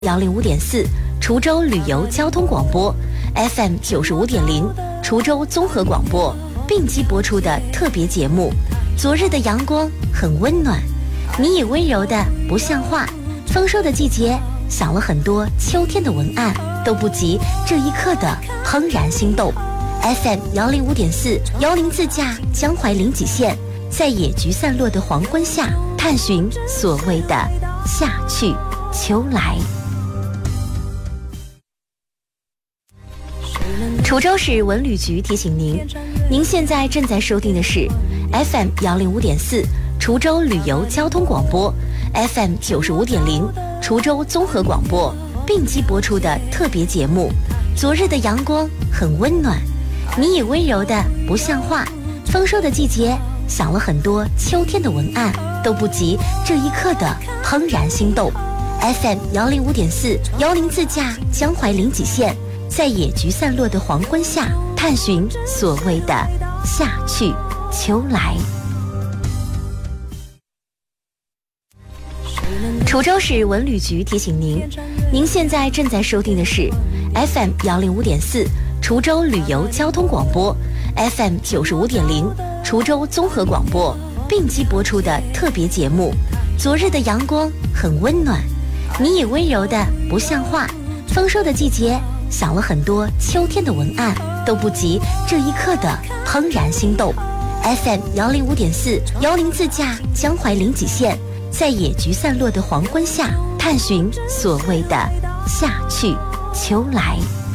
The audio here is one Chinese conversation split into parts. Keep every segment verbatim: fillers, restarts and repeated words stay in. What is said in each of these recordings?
幺零五点四，滁州旅游交通广播 F M 九十五点零，滁州综合广播并机播出的特别节目。昨日的阳光很温暖，你以温柔的不像话，丰收的季节想了很多秋天的文案，都不及这一刻的怦然心动。F M 幺零五点四，幺零自驾江淮临济县，在野菊散落的黄昏下，探寻所谓的夏去秋来。滁州市文旅局提醒您，您现在正在收听的是 F M 幺零五点四，滁州旅游交通广播 F M 九十五点零，滁州综合广播并机播出的特别节目。昨日的阳光很温暖，你以温柔的不像话，丰收的季节想了很多秋天的文案，都不及这一刻的怦然心动。F M 幺零五点四，幺零自驾江淮临济县，在野菊散落的黄昏下，探寻所谓的夏去秋来。滁州市文旅局提醒您，您现在正在收听的是 F M 幺零五点四，滁州旅游交通广播 F M 九十五点零，滁州综合广播并机播出的特别节目。昨日的阳光很温暖，你以温柔的不像话，丰收的季节想了很多秋天的文案，都不及这一刻的怦然心动。F M 幺零五点四，幺零自驾江淮临济县，在野菊散落的黄昏下，探寻所谓的夏去秋来。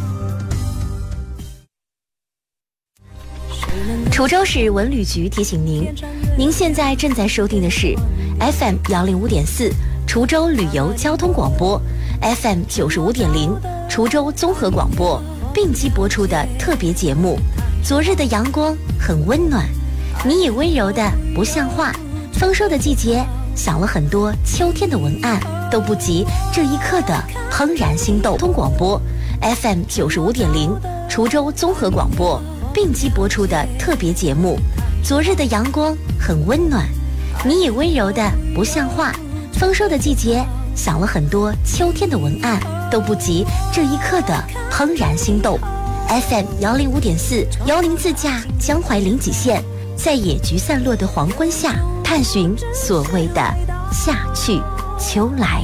滁州市文旅局提醒您，您现在正在收听的是 F M 幺零五点四，滁州旅游交通广播 F M 九十五点零，滁州综合广播并机播出的特别节目。昨日的阳光很温暖，你以温柔的不像话，丰收的季节想了很多秋天的文案，都不及这一刻的怦然心动。通广播 F M 九十五点零，滁州综合广播并机播出的特别节目。昨日的阳光很温暖，你以温柔的不像话，丰收的季节想了很多秋天的文案，都不及这一刻的怦然心动。F M 幺零五点四，幺零自驾江淮临济县，在野菊散落的黄昏下，探寻所谓的夏去秋来。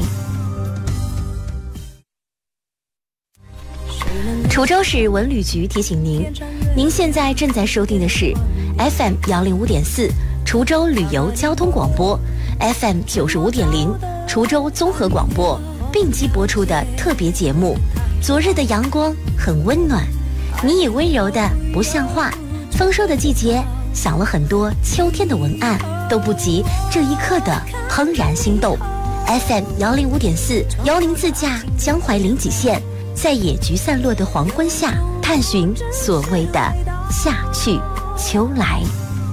滁州市文旅局提醒您，您现在正在收听的是 F M 幺零五点四，滁州旅游交通广播 F M 九十五点零，滁州综合广播并机播出的特别节目。昨日的阳光很温暖，你以温柔的不像话，丰收的季节想了很多秋天的文案，都不及这一刻的怦然心动。F M 幺零五点四，幺零自驾江淮临济县，在野菊散落的黄昏下，探寻所谓的夏去秋来。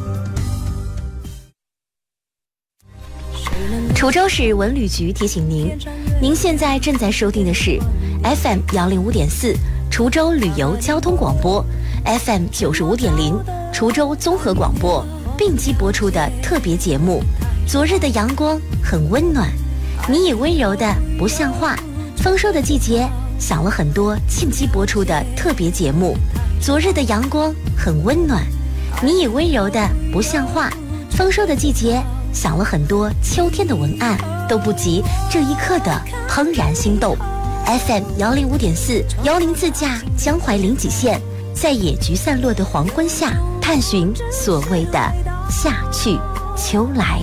滁州市文旅局提醒您，您现在正在收听的是 F M 幺零五点四，滁州旅游交通广播 F M 九十五点零，滁州综合广播并机播出的特别节目。昨日的阳光很温暖，你以温柔的不像话，丰收的季节想了很多庆机播出的特别节目。昨日的阳光很温暖，你以温柔的不像话，丰收的季节想了很多秋天的文案，都不及这一刻的怦然心动。F M 幺零五点四，幺零自驾江淮临济县，在野菊散落的黄昏下，探寻所谓的夏去秋来。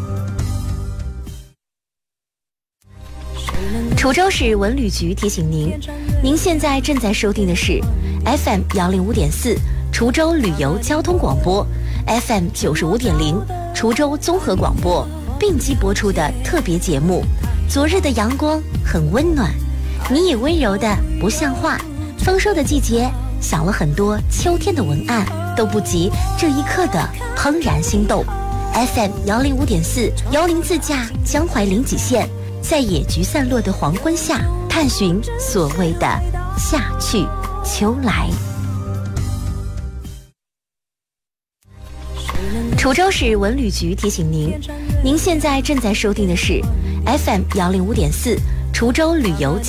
滁州市文旅局提醒您，您现在正在收听的是 F M 幺零五点四，滁州旅游交通广播 F M 九十五点零，滁州综合广播并机播出的特别节目。昨日的阳光很温暖，你以温柔的不像话，丰收的季节想了很多秋天的文案，都不及这一刻的怦然心动。F M 幺零五点四，幺零自驾江淮临济县，在野菊散落的黄昏下，探寻所谓的夏去秋来。滁州市文旅局提醒您，您现在正在收听的是 F M 幺零五点四，滁州旅游